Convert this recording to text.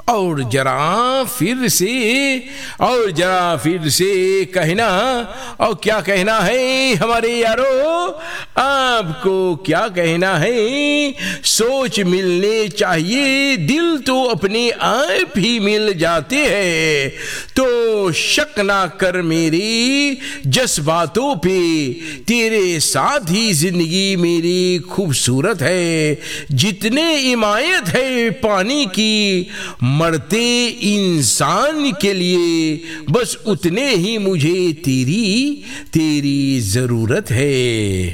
और जरा फिर से कहना। और क्या कहना है हमारे यारो, आपको क्या कहना है? सोच मिलने चाहिए, दिल तो अपने आप ही मिल जाते हैं। तो शक ना कर मेरी जज्बातों पे, तेरे साथ ही जिंदगी मेरी खूबसूरत है। जितने इमायत है पानी की मरते इंसान के लिए, बस उतने ही मुझे तेरी जरूरत है।